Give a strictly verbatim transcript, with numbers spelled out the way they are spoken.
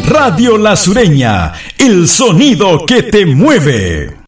Radio La Sureña, el sonido que te mueve.